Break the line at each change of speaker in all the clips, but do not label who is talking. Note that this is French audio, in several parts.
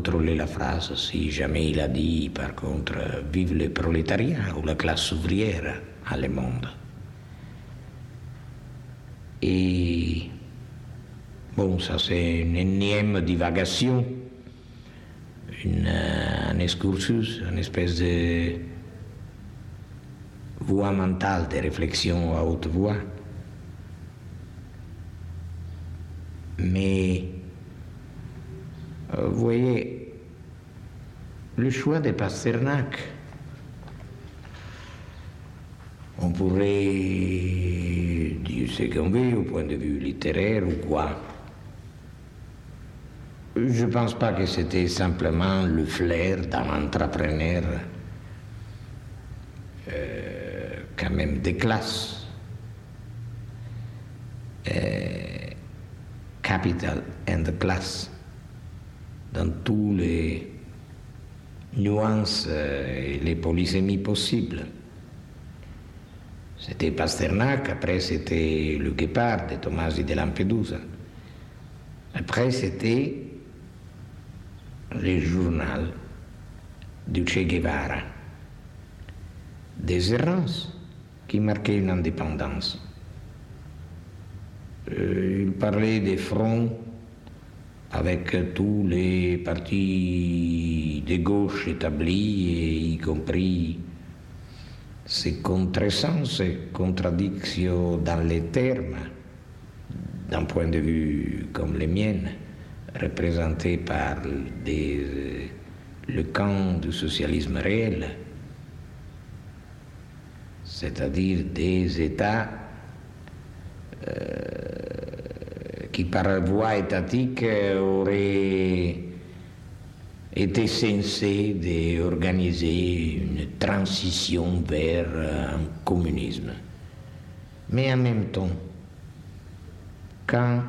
contrôler la phrase si jamais il a dit, par contre, vive le prolétariat ou la classe ouvrière allemande. Et bon, ça c'est une énième divagation, un excursus, une espèce de voie mentale de réflexion à haute voix. Mais, vous voyez, le choix de Pasternak, on pourrait dire ce qu'on veut au point de vue littéraire ou quoi. Je ne pense pas que c'était simplement le flair d'un entrepreneur quand même des classes. Capital and class, dans tous les nuances et les polysémies possibles. C'était Pasternak, après c'était le Guépard de Tomasi de Lampedusa. Après c'était le journal du Che Guevara, des errances qui marquaient une indépendance. Il parlait des fronts avec tous les partis de gauche établis, et y compris ces contresens, ces contradictions dans les termes, d'un point de vue comme les miennes, représentés par le camp du socialisme réel, c'est-à-dire des États qui par voie étatique auraient été censés d'organiser une transition vers un communisme. Mais en même temps, quand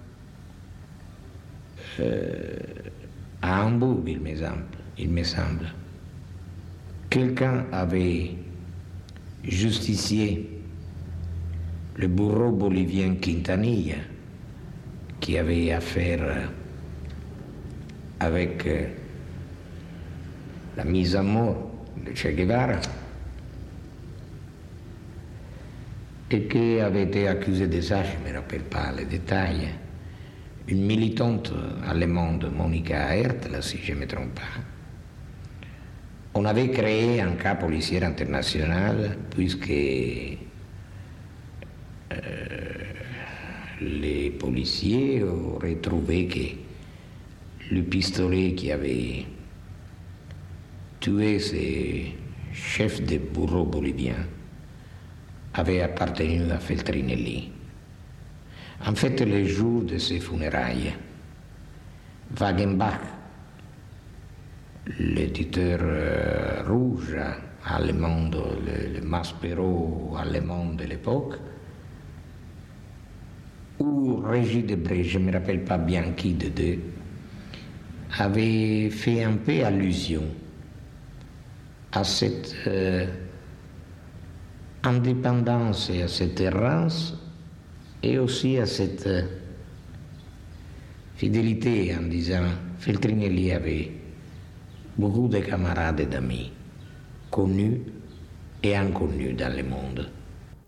à Hambourg, il me semble, quelqu'un avait justifié le bourreau bolivien Quintanilla, qui avait affaire avec la mise à mort de Che Guevara, et qui avait été accusé de ça, je ne me rappelle pas les détails, une militante allemande, Monika Hertl, si je ne me trompe pas. On avait créé un cas policier international, puisque les policiers auraient trouvé que le pistolet qui avait tué ces chefs de bourreaux boliviens avait appartenu à Feltrinelli. En fait, le jour de ses funérailles, Wagenbach, l'éditeur rouge allemand, le Maspero allemand de l'époque, ou Régis Debray, je ne me rappelle pas bien qui de deux, avait fait un peu allusion à cette indépendance et à cette errance, et aussi à cette fidélité en disant Feltrinelli avait beaucoup de camarades et d'amis, connus et inconnus dans le monde.